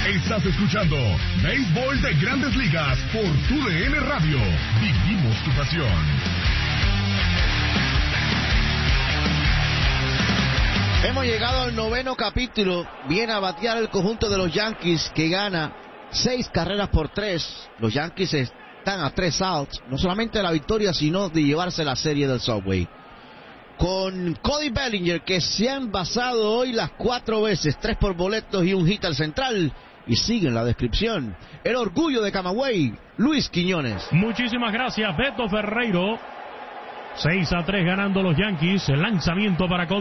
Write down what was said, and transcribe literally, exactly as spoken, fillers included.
Estás escuchando Béisbol de Grandes Ligas por Tu D N Radio. Vivimos tu pasión. Hemos llegado al noveno capítulo. Viene a batear el conjunto de los Yankees, que gana seis carreras por tres. Los Yankees están a tres outs, no solamente de la victoria, sino de llevarse la serie del Subway. Con Cody Bellinger, que se ha envasado hoy las cuatro veces, tres por boletos y un hit al central. Y sigue en la descripción el orgullo de Camagüey, Luis Quiñones. Muchísimas gracias, Beto Ferreiro. seis a tres ganando los Yankees. El lanzamiento para Cody